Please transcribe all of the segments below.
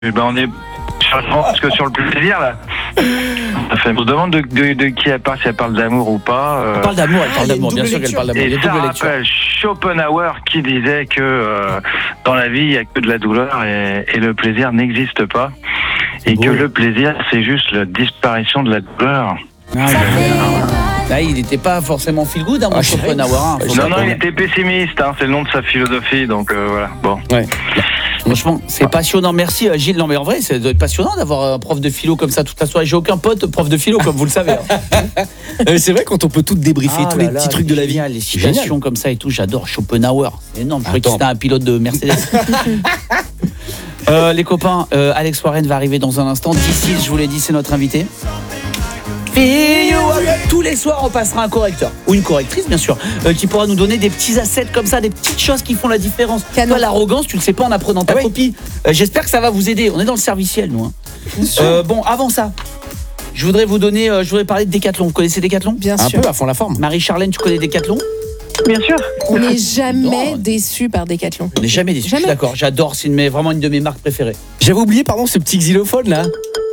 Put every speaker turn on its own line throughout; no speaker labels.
On est parce que sur le plaisir là. On se demande de qui elle parle, si elle parle d'amour ou pas.
Elle parle d'amour, bien sûr qu'elle parle d'amour.
Et ça rappelle Schopenhauer qui disait que dans la vie il n'y a que de la douleur et le plaisir n'existe pas. Et que le plaisir c'est juste la disparition de la douleur.
Là, il n'était pas forcément feel good, mon Schopenhauer.
Non, il était pessimiste, c'est le nom de sa philosophie, donc voilà. Bon.
Ouais. Franchement, c'est passionnant. Merci Gilles. Non mais en vrai, ça doit être passionnant d'avoir un prof de philo comme ça toute la soirée. J'ai aucun pote prof de philo comme vous le savez.
C'est vrai quand on peut tout débriefer, tous les petits trucs de la vie.
Les citations comme ça et tout, j'adore Schopenhauer. C'est énorme. Je croyais que c'était un pilote de Mercedes. Les copains, Alex Warren va arriver dans un instant. D'ici, je vous l'ai dit, c'est notre invité. Tous les soirs on passera un correcteur ou une correctrice bien sûr qui pourra nous donner des petits assets comme ça, des petites choses qui font la différence. Toi l'arrogance tu le sais pas en apprenant ta copie. J'espère que ça va vous aider, on est dans le serviciel nous bon avant ça je voudrais parler de Decathlon. Vous connaissez Decathlon?
Bien sûr. Un peu à fond la forme.
Marie-Charlène, tu connais Decathlon?
Bien sûr.
On n'est jamais déçu par Decathlon.
On n'est jamais déçu, d'accord, j'adore, c'est vraiment une de mes marques préférées.
J'avais oublié ce petit xylophone là.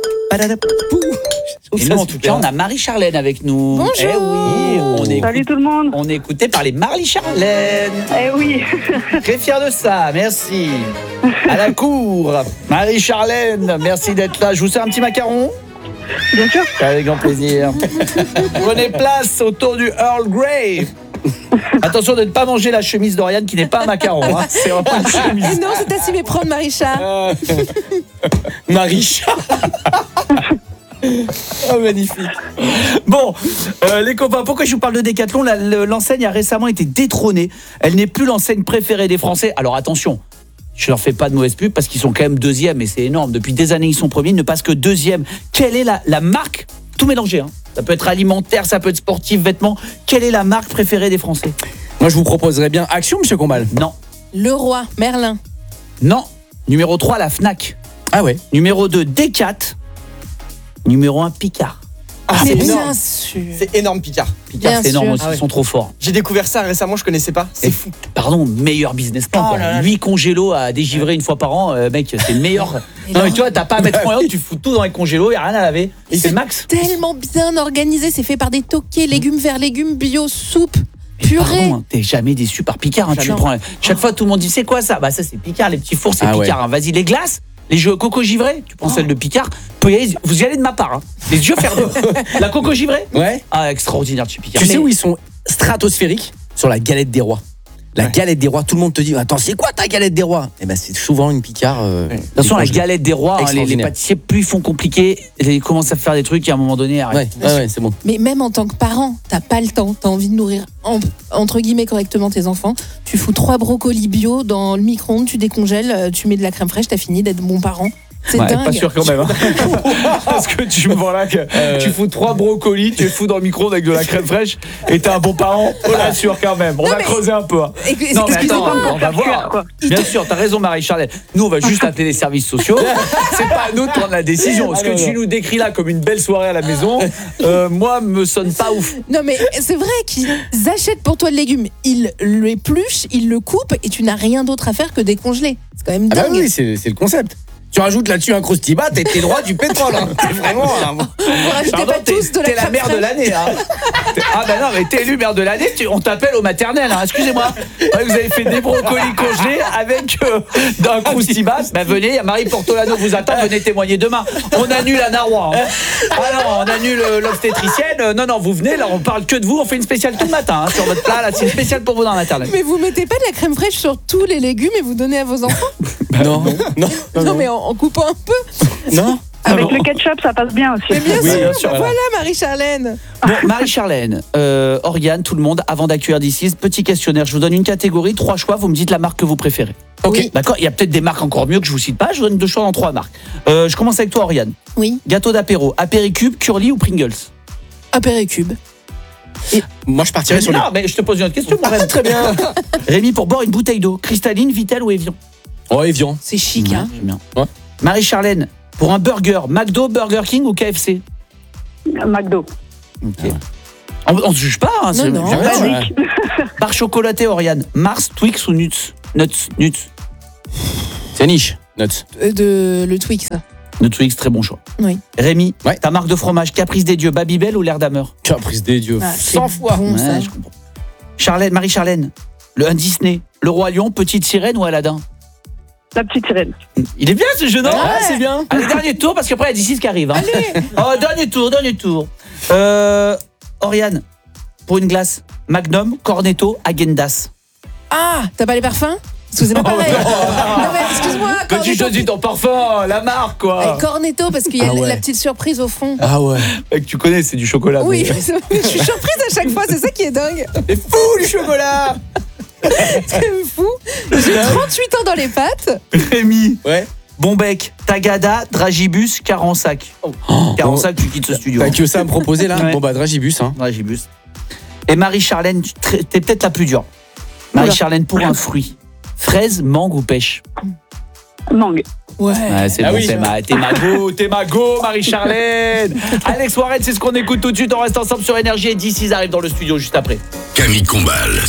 Et nous, en tout cas, on a Marie-Charlène avec nous.
Bonjour.
Eh oui,
Salut tout le monde.
On est écouté par les Marie-Charlène.
Eh oui.
Très fier de ça, merci. À la cour, Marie-Charlène, merci d'être là. Je vous sers un petit macaron?
Bien sûr.
Avec grand plaisir. Prenez place autour du Earl Grey. Attention de ne pas manger la chemise d'Oriane qui n'est pas un macaron. C'est vraiment une chemise.
Et non, c'est à s'y méprendre, Marie-Cha.
Marie-Cha. Oh, magnifique.
Bon, les copains, pourquoi je vous parle de Decathlon? L'enseigne a récemment été détrônée. Elle n'est plus l'enseigne préférée des Français. Alors attention, je leur fais pas de mauvaise pub parce qu'ils sont quand même deuxième et c'est énorme. Depuis des années, ils sont premiers, ils ne passent que deuxième. Quelle est la marque? Tout mélangé, Ça peut être alimentaire, ça peut être sportif, vêtements. Quelle est la marque préférée des Français?
Moi, je vous proposerais bien Action, monsieur Combal.
Non.
Leroy Merlin.
Non. Numéro 3, la Fnac.
Ah ouais.
Numéro 2, Decat. Numéro 1, Picard.
Mais bien sûr.
C'est énorme, Picard.
Picard, c'est énorme aussi, ils sont trop forts.
J'ai découvert ça récemment, je connaissais pas. C'est fou.
Pardon, meilleur business plan. 8 congélos à dégivrer une fois par an, mec, c'est le meilleur. Non mais tu vois, t'as pas à mettre en tu fous tout dans les congélos, y a rien à laver. Et c'est max.
Tellement bien organisé, c'est fait par des toqués, légumes verts, légumes bio, soupe. Purée.
Pardon, t'es jamais déçu par Picard. Tu prends chaque fois tout le monde dit c'est quoi ça? Bah ça c'est Picard, les petits fours c'est Picard. Vas-y les glaces. Les jeux coco givré, tu prends celle de Picard, vous y allez de ma part, les yeux fermés. La coco givré?
Ouais.
Ah, extraordinaire chez Picard.
Tu sais où ils sont stratosphériques? Sur la galette des rois. La galette des rois, tout le monde te dit attends, c'est quoi ta galette des rois? Eh ben c'est souvent une Picard.
Attention, la galette des rois, les pâtissiers, plus ils font compliqué, ils commencent à faire des trucs et à un moment donné, arrête.
Ouais, c'est bon.
Mais même en tant que parent, t'as pas le temps, t'as envie de nourrir entre guillemets correctement tes enfants. Tu fous 3 brocolis bio dans le micro-ondes, tu décongèles, tu mets de la crème fraîche, t'as fini d'être bon parent. C'est dingue.
Pas sûr quand même. Parce que tu me vois là que tu fous 3 brocolis, tu les fous dans le micro-ondes avec de la crème fraîche et t'es un bon parent. Pas sûr quand même. On va creuser un peu. Non mais attends, on va voir. Bien sûr, t'as raison Marie-Charlène. Nous on va juste appeler les services sociaux. C'est pas à nous de prendre la décision. Ce que tu nous décris là comme une belle soirée à la maison, moi me sonne pas ouf.
Non mais c'est vrai qu'ils achètent pour toi le légume, ils l'épluchent, ils le coupent et tu n'as rien d'autre à faire que décongeler. C'est quand même dingue.
Ah bah oui, c'est le concept. Tu rajoutes là-dessus un croustibat, t'es droit du pétrole. C'est vraiment.
Vous rajoutez pas tous de la crème fraîche.
T'es la mère de l'année. Ah ben non, mais t'es élu mère de l'année. On t'appelle au maternel. Excusez-moi. Vous avez fait des brocolis congelés avec d'un croustibat. Ben venez, il y a Marie Portolano vous attend. Venez témoigner demain. On annule Anna Roy. Ah non, on annule l'obstétricienne. Non, vous venez. Là, on parle que de vous. On fait une spéciale tout le matin sur votre plat. Là, c'est une spéciale pour vous dans la maternelle.
Mais vous mettez pas de la crème fraîche sur tous les légumes et vous donnez à vos enfants? Non, mais en coupant un peu.
Non.
Avec le ketchup, ça passe bien aussi.
Mais bien sûr. Voilà Marie-Charlène.
Bon, Marie-Charlène, Oriane, tout le monde, avant d'accueillir d'ici, petit questionnaire. Je vous donne une catégorie, 3 choix, vous me dites la marque que vous préférez.
Ok. Oui.
D'accord, il y a peut-être des marques encore mieux que je vous cite pas. Je vous donne 2 choix dans 3 marques. Je commence avec toi, Oriane.
Oui.
Gâteau d'apéro, Apéricube, Curly ou Pringles?
Apéricube.
Moi je partirais sur
non, mais je te pose une autre question.
Très bien.
Rémi, pour boire une bouteille d'eau, cristalline, Vittel ou Evian?
Oh, Evian.
C'est chic, hein.
J'aime bien.
Ouais.
Marie-Charlène, pour un burger, McDo, Burger King ou KFC?
McDo.
Ok. On se juge pas, hein.
Non.
Basique.
Barre chocolatée, Oriane, Mars, Twix ou Nuts? Nuts.
C'est niche. Nuts.
Le Twix.
Le Twix, très bon choix.
Oui.
Rémi,
Ouais.
ta marque de fromage, Caprice des dieux, Babybel ou l'air d'Hammer?
Caprice des dieux.
Ah,
100
c'est
fois.
bon, ça.
Ouais, je comprends. Charlène, Marie-Charlène, un Disney, Le Roi Lion, Petite Sirène ou Aladdin?
La petite sirène.
Il est bien ce jeu, non?
Ah, c'est bien.
Allez, dernier tour, parce qu'après, il y a D6 qui arrive. Hein. Dernier tour. Oriane, pour une glace, Magnum, Cornetto, Agendas.
Ah, t'as pas les parfums? Parce que c'est pas pareil. Non mais excuse-moi.
Quand tu
Cornetto,
choisis ton parfum, la marque, quoi.
Cornetto, parce qu'il y a
Ah ouais.
la petite surprise au fond.
Ah ouais.
Mec, tu connais, c'est du chocolat.
Oui,
mais-
je suis surprise à chaque fois, c'est ça qui est dingue.
C'est fou le chocolat.
C'est fou. J'ai 38 ans dans les pattes.
Rémi,
Ouais.
Bonbec, Tagada, Dragibus, Carensac. Carensac, tu quittes ce studio.
T'as que ça à me proposer là.
Ouais.
Bon bah Dragibus hein.
Dragibus. Et Marie-Charlène, t'es peut-être la plus dure. Marie-Charlène, pour un fruit, fraise, mangue ou pêche?
Mangue.
Ouais.
c'est
Ah
bon,
oui.
t'es ma go.
T'es ma go, Marie-Charlène. Alex Warren, c'est ce qu'on écoute tout de suite. On reste ensemble sur Énergie et D6 arrive dans le studio juste après.
Camille Combal